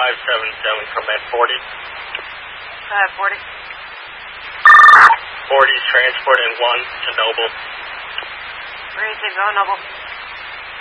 577 from at 40. 40. 40's transporting 1 to Noble. Ready to go, Noble.